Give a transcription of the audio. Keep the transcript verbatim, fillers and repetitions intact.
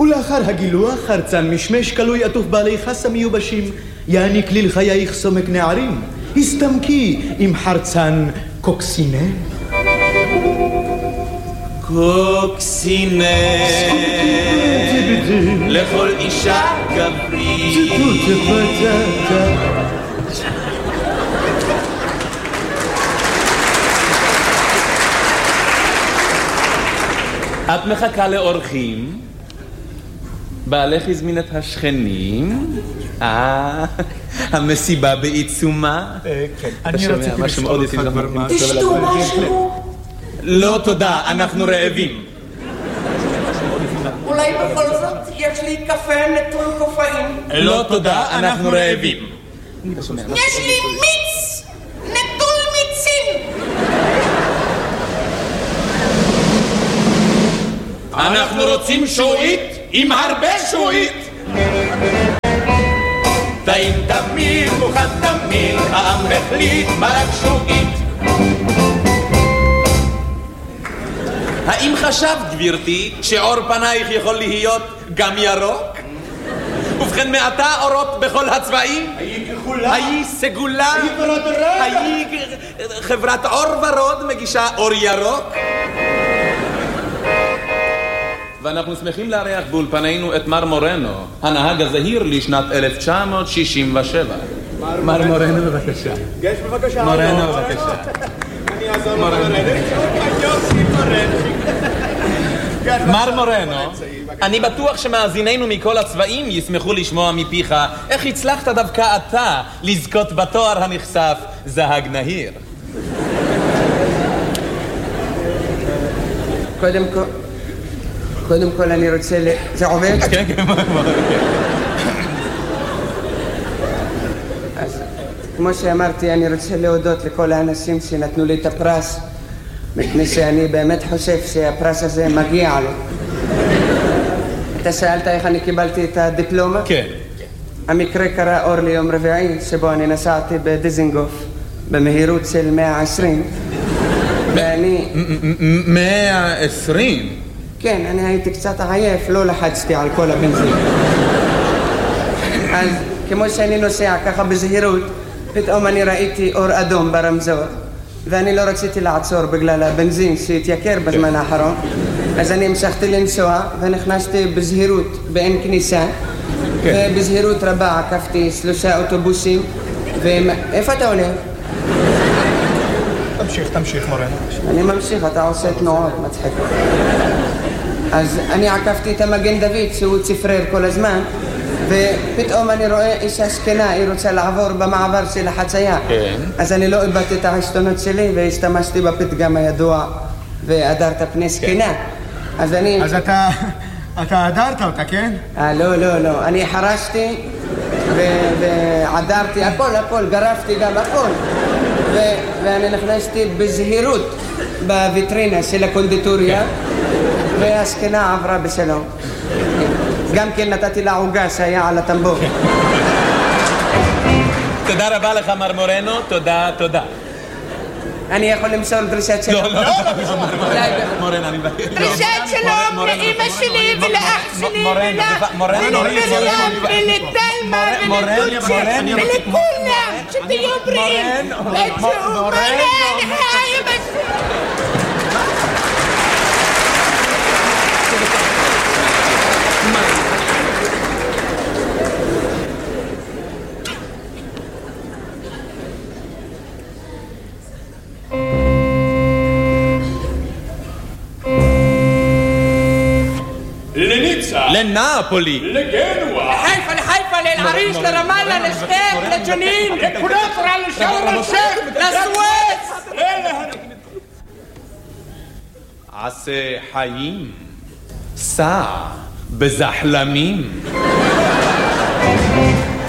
ולאחר הגילוח חרצן משמש כלוי עטוף בעלי חסה מיובשים, יעניק לי לחייך סומק נערים, הסתמקי עם חרצן קוקסינה. קוקסינה לכל אישה גברית. את מחכה לאורחים, בעלך הזמין את השכנים. אה, המסיבה בעיצומה. כן, אני רציתי לשאול אותך כבר מה. תשתו משהו? לא תודה, אנחנו רעבים. אולי בכל זאת יש לי קפה נטול קופאין. לא תודה, אנחנו רעבים. יש לי מיץ נטול מיצים. אנחנו רוצים שועית עם הרבה שועית. טעים תמיד, מוכן תמיד, העם החליט מרק שועית. האם חשבת, גבירתי, שעור פנייך יכול להיות גם ירוק? ובכן, מעתה אורות בכל הצבעים? היי כחולה. היי סגולה. היי ורוד רגע. היי חברת אור ורוד מגישה אור ירוק. ואנחנו שמחים לארח באולפנינו את מר מורנו, הנהג הזהיר לשנת אלף תשע מאות שישים ושבע. מר מורנו בבקשה. גש בבקשה. מורנו בבקשה. אני אעזור לך לרדת. יופי מורנו. מר מורנו, אני בטוח שמאזינינו מכל הצבעים ישמחו לשמוע מפיך איך הצלחת דווקא אתה לזכות בתואר הנחשף זהג נהיר. קודם כל, קודם כל אני רוצה ל... זה עובד? כן, כן, אז כמו שאמרתי, אני רוצה להודות לכל האנשים שנתנו לי את הפרס, מפני שאני באמת חושב שהפרס הזה מגיע לו. אתה שאלת איך אני קיבלתי את הדיפלומה? כן. המקרה קרה אור ליום רביעי, שבו אני נסעתי בדיזינגוף במהירות של מאה ועשרים, ואני... מאה ועשרים? כן, אני הייתי קצת עייף, לא לחצתי על כל הבנזין. אז כמו שאני נוסע ככה בזהירות, פתאום אני ראיתי אור אדום ברמזור, ואני לא רציתי לעצור בגלל הבנזין שהתייקר בזמן האחרון. אז אני המשכתי לנסוע ונכנסתי בזהירות באין כניסה, ובזהירות רבה עקפתי שלושה אוטובוסים. ואיפה אתה עולה? תמשיך, תמשיך מורנו. אני ממשיך, אתה עושה תנועות מצחיקות. אז אני עקפתי את המגן דוד שהוא צפרר כל הזמן, ופתאום אני רואה אישה זקנה, היא רוצה לעבור במעבר של החצייה. כן. אז אני לא איבדתי את העשתונות שלי והשתמשתי בפתגם הידוע והדרת פני זקנה. אז אני... אז אתה... אתה הדרת אותה, כן? אה, לא, לא, לא. אני חרשתי ועדרתי, הכל, הכל, גרפתי גם הכל. ואני נכנסתי בזהירות בוויטרינה של הקונדיטוריה, והזקנה עברה בשלום. גם כן נתתי לה עוגה שהיה על הטמבור. תודה רבה לך מר מורנו, תודה, תודה. אני יכול למסור דרישת שלום? לא, לא, מורנו, אני מבקש. דרישת שלום לאמא שלי ולאח שלי ולמרים ולתלמה ולדוצ'ה ולכולם, שתהיו בריאים ותשאו מלא אמא שלי. לנאפולי, לגנואה, לחיפה, לחיפה, לאל-עריש, לרמאללה, לשכם, לג'נין, לקונטרה, לשארם א-שייח, לסואץ. עשה חיים, סע בזחלמים.